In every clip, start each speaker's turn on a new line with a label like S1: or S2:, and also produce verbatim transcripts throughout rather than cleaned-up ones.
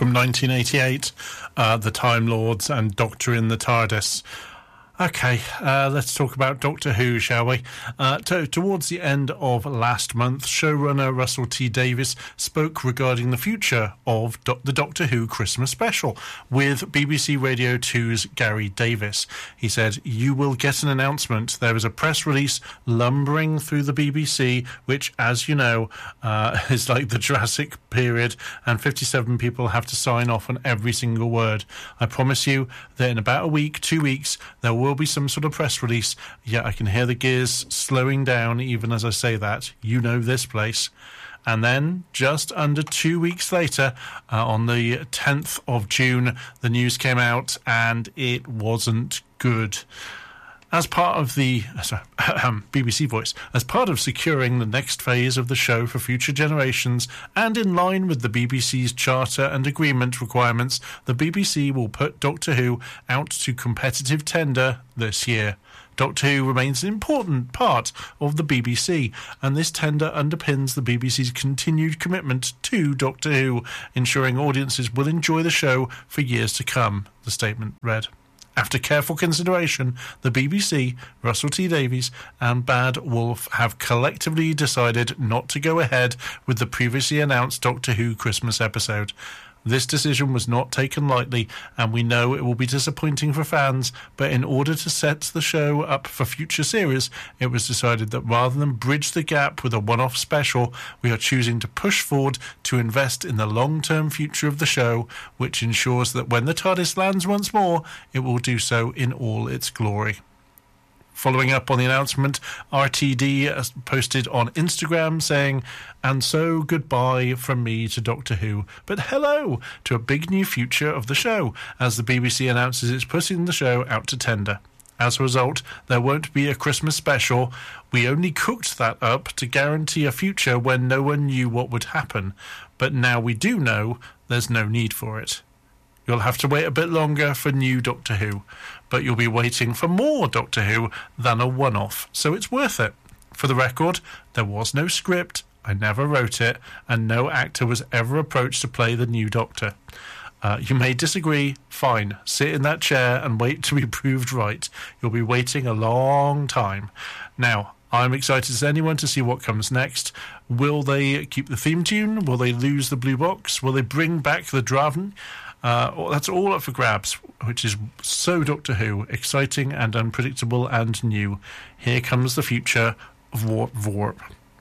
S1: from nineteen eighty-eight, uh, The Time Lords and Doctor in the TARDIS. Okay, uh, let's talk about Doctor Who, shall we? Uh, to, towards the end of last month, showrunner Russell T Davies spoke regarding the future of Do- the Doctor Who Christmas special with B B C Radio two's Gary Davis. He said, "You will get an announcement. There is a press release lumbering through the B B C, which, as you know, uh, is like the Jurassic period, and fifty-seven people have to sign off on every single word. I promise you that in about a week, two weeks, there will be some sort of press release." Yeah, I can hear the gears slowing down even as I say that. You know this place. And then, just under two weeks later, uh, on the tenth of June, the news came out, and it wasn't good. As part of the sorry, B B C Voice, as part of securing the next phase of the show for future generations, and in line with the B B C's charter and agreement requirements, the B B C will put Doctor Who out to competitive tender this year. Doctor Who remains an important part of the B B C, and this tender underpins the B B C's continued commitment to Doctor Who, ensuring audiences will enjoy the show for years to come, the statement read. After careful consideration, the B B C, Russell T Davies and Bad Wolf have collectively decided not to go ahead with the previously announced Doctor Who Christmas episode. This decision was not taken lightly, and we know it will be disappointing for fans, but in order to set the show up for future series, it was decided that rather than bridge the gap with a one-off special, we are choosing to push forward to invest in the long-term future of the show, which ensures that when the TARDIS lands once more, it will do so in all its glory. Following up on the announcement, R T D posted on Instagram saying, "And so goodbye from me to Doctor Who, but hello to a big new future of the show, as the B B C announces it's putting the show out to tender. As a result, there won't be a Christmas special. We only cooked that up to guarantee a future when no one knew what would happen. But now we do know, there's no need for it. You'll have to wait a bit longer for new Doctor Who, but you'll be waiting for more Doctor Who than a one-off, so it's worth it. For the record, there was no script, I never wrote it, and no actor was ever approached to play the new Doctor. Uh, you may disagree, fine, sit in that chair and wait to be proved right. You'll be waiting a long time. Now, I'm excited as anyone to see what comes next. Will they keep the theme tune? Will they lose the blue box? Will they bring back the Draven? Uh, that's all up for grabs, which is so Doctor Who, exciting and unpredictable and new. Here comes the future of Warp Vorp.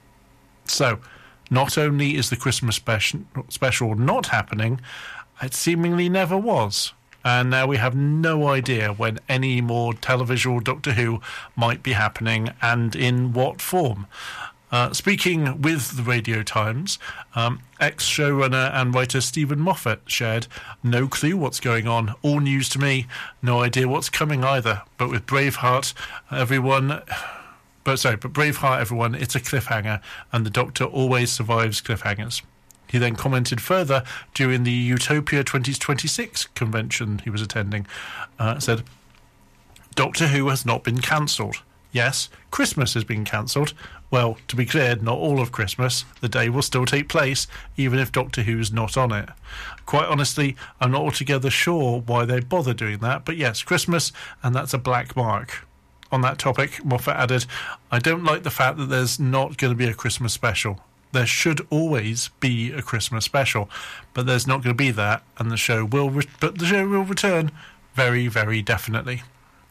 S1: So, not only is the Christmas special, special not happening, it seemingly never was. And now we have no idea when any more televisual Doctor Who might be happening and in what form. Uh, speaking with the Radio Times, um, ex-showrunner and writer Stephen Moffat shared, "No clue what's going on, all news to me, no idea what's coming either, but with Braveheart, everyone... But sorry, but Braveheart, everyone, it's a cliffhanger, and the Doctor always survives cliffhangers." He then commented further during the Utopia twenty twenty-six convention he was attending, uh, said, "Doctor Who has not been cancelled. Yes, Christmas has been cancelled. Well, to be clear, not all of Christmas. The day will still take place, even if Doctor Who's not on it. Quite honestly, I'm not altogether sure why they bother doing that, but yes, Christmas, and that's a black mark." On that topic, Moffat added, "I don't like the fact that there's not going to be a Christmas special. There should always be a Christmas special, but there's not going to be that, and the show will, re- but the show will return very, very definitely."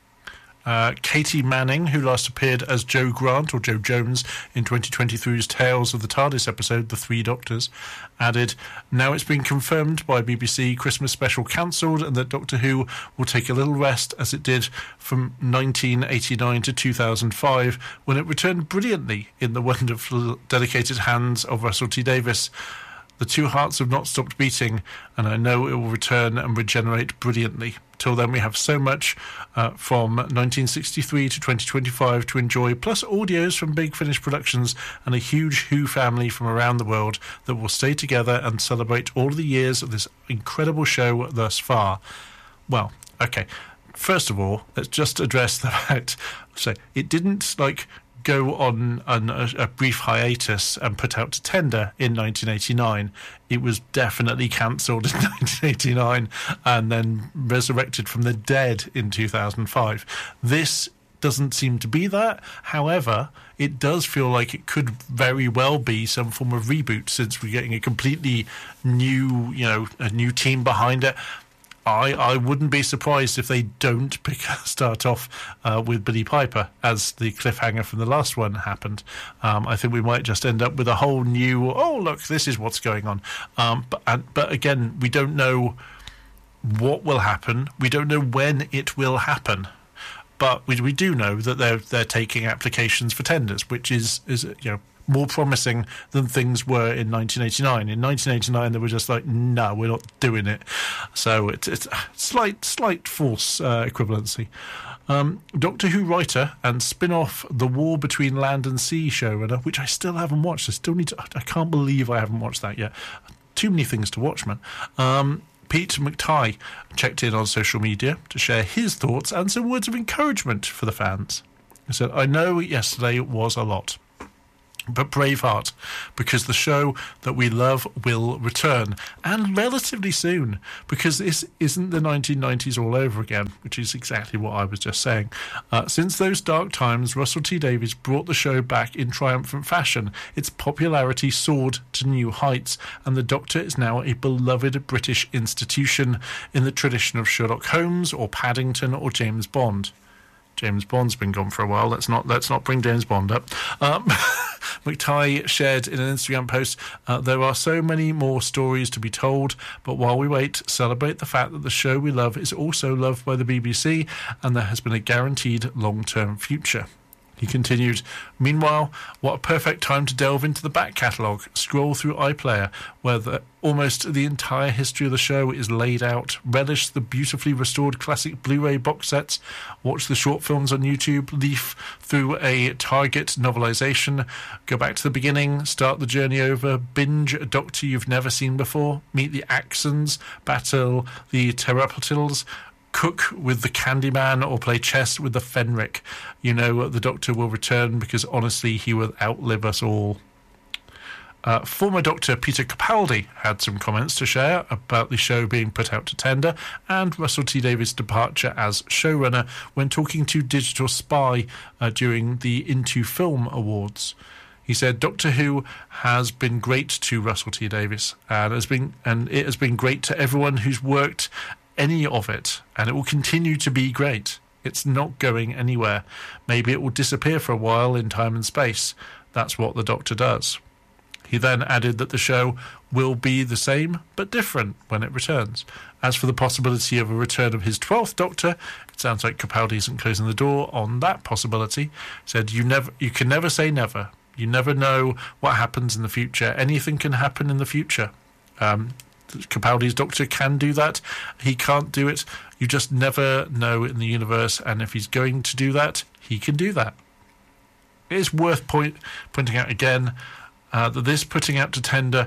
S1: Uh, Katie Manning, who last appeared as Jo Grant, or Jo Jones, in twenty twenty-three's Tales of the TARDIS episode, The Three Doctors, added, "Now it's been confirmed by B B C Christmas special cancelled, and that Doctor Who will take a little rest as it did from nineteen eighty-nine to two thousand five, when it returned brilliantly in the wonderful dedicated hands of Russell T Davies. The two hearts have not stopped beating, and I know it will return and regenerate brilliantly. Till then, we have so much uh, from nineteen sixty-three to twenty twenty-five to enjoy, plus audios from Big Finish Productions and a huge Who family from around the world that will stay together and celebrate all the years of this incredible show thus far." Well, okay, first of all, let's just address the fact, so it didn't, like, go on an, a, a brief hiatus and put out to tender in nineteen eighty-nine. It was definitely cancelled in nineteen eighty-nine and then resurrected from the dead in two thousand five. This doesn't seem to be that. However, it does feel like it could very well be some form of reboot, since we're getting a completely new, you know, a new team behind it. I, I wouldn't be surprised if they don't pick, start off uh, with Billie Piper, as the cliffhanger from the last one happened. Um, I think we might just end up with a whole new, oh, look, this is what's going on. Um, but, and, but again, we don't know what will happen. We don't know when it will happen. But we, we do know that they're they're taking applications for tenders, which is, is you know, more promising than things were in nineteen eighty-nine. In nineteen eighty-nine, they were just like, no, we're not doing it. So it's it's slight slight false uh, equivalency. Um, Doctor Who writer and spin-off The War Between Land and Sea showrunner, which I still haven't watched. I still need to. I can't believe I haven't watched that yet. Too many things to watch, man. Um, Pete McTighe checked in on social media to share his thoughts and some words of encouragement for the fans. He said, I know yesterday was a lot, but brave heart, because the show that we love will return, and relatively soon, because this isn't the nineteen nineties all over again, which is exactly what I was just saying. Uh, since those dark times, Russell T Davies brought the show back in triumphant fashion. Its popularity soared to new heights, and the Doctor is now a beloved British institution in the tradition of Sherlock Holmes or Paddington or James Bond. James Bond's been gone for a while. Let's not let's not bring James Bond up. Um, McTighe shared in an Instagram post, uh, there are so many more stories to be told, but while we wait, celebrate the fact that the show we love is also loved by the B B C, and there has been a guaranteed long-term future. He continued, meanwhile, what a perfect time to delve into the back catalogue, scroll through iPlayer, where the, almost the entire history of the show is laid out, relish the beautifully restored classic Blu-ray box sets, watch the short films on YouTube, leaf through a Target novelisation, go back to the beginning, start the journey over, binge a Doctor you've never seen before, meet the Axons, battle the Pteropatils, cook with the Candyman, or play chess with the Fenric. You know the Doctor will return because honestly he will outlive us all. Uh, former Doctor Peter Capaldi had some comments to share about the show being put out to tender and Russell T Davies' departure as showrunner when talking to Digital Spy uh, during the Into Film Awards. He said, Doctor Who has been great to Russell T Davies, and has been and it has been great to everyone who's worked any of it, and it will continue to be great. It's not going anywhere. Maybe it will disappear for a while in time and space. That's what the Doctor does. He then added that the show will be the same but different when it returns. As for the possibility of a return of his twelfth Doctor, it sounds like Capaldi isn't closing the door on that possibility. He said, you never, you can never say never. You never know what happens in the future. Anything can happen in the future. Um, Capaldi's Doctor can do that. He can't do it. You just never know in the universe, and if he's going to do that, he can do that. It is worth point, pointing out again uh, that this putting out to tender,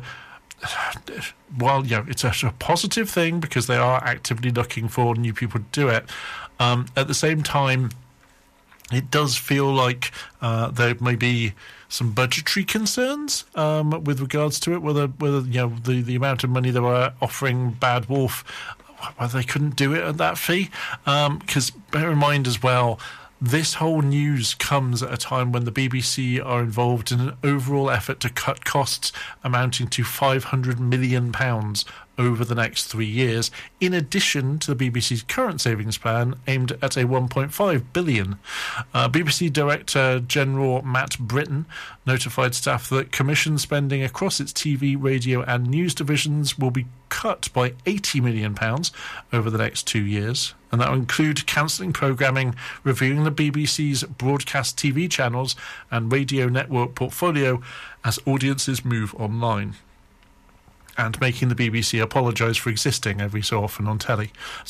S1: while you know it's a, a positive thing because they are actively looking for new people to do it, um, at the same time, it does feel like uh, there may be some budgetary concerns um, with regards to it, whether whether you know the, the amount of money they were offering Bad Wolf, whether they couldn't do it at that fee. Because um, bear in mind as well, this whole news comes at a time when the B B C are involved in an overall effort to cut costs amounting to five hundred million pounds over the next three years, in addition to the B B C's current savings plan aimed at a one point five billion pounds. Uh, B B C Director General Matt Britton notified staff that commission spending across its T V, radio and news divisions will be cut by eighty million pounds over the next two years, and that will include cancelling programming, reviewing the B B C's broadcast T V channels and radio network portfolio as audiences move online, and making the B B C apologise for existing every so often on telly. Sorry,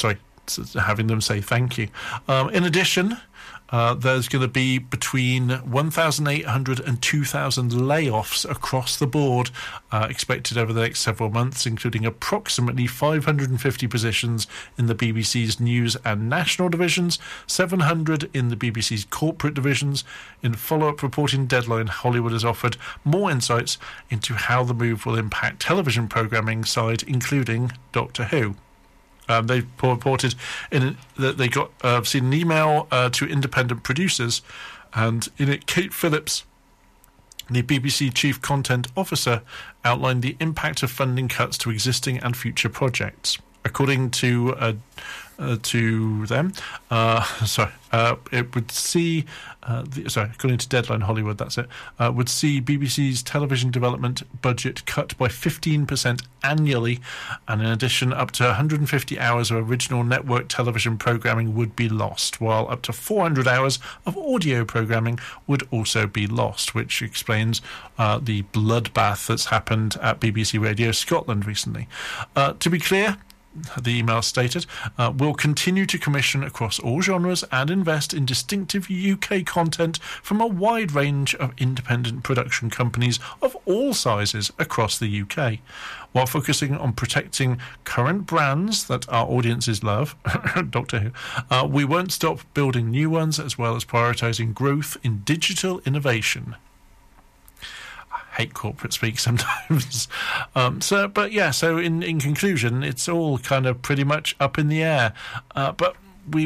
S1: having them say thank you. Um, in addition, Uh, there's going to be between one thousand eight hundred and two thousand layoffs across the board uh, expected over the next several months, including approximately five hundred fifty positions in the B B C's news and national divisions, seven hundred in the B B C's corporate divisions. In follow-up reporting deadline, Hollywood has offered more insights into how the move will impact television programming side, including Doctor Who. Um, they reported in that they got uh, seen an email uh, to independent producers, and in it, Kate Phillips, the B B C Chief Content Officer, outlined the impact of funding cuts to existing and future projects. According to uh, uh, to them, uh, sorry, uh, it would see, uh, the, sorry, according to Deadline Hollywood, that's it, uh, would see B B C's television development budget cut by fifteen percent annually, and in addition, up to one hundred fifty hours of original network television programming would be lost, while up to four hundred hours of audio programming would also be lost, which explains uh, the bloodbath that's happened at B B C Radio Scotland recently. Uh, to be clear, the email stated, uh, will continue to commission across all genres and invest in distinctive U K content from a wide range of independent production companies of all sizes across the U K. While focusing on protecting current brands that our audiences love, Doctor Who, uh, we won't stop building new ones, as well as prioritising growth in digital innovation. Hate corporate speak sometimes. um, so, but yeah, so in, in conclusion, it's all kind of pretty much up in the air. Uh, but